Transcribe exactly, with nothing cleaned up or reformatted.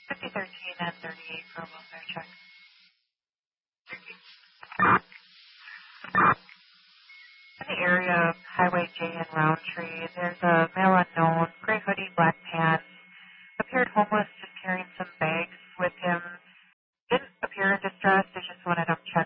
fifty thirteen and thirty-eight for a welfare check. In the area of Highway J and Roundtree, there's a male unknown, gray hoodie, black pants, appeared homeless, just carrying some bags with him. Didn't appear in distress, they just wanted him checked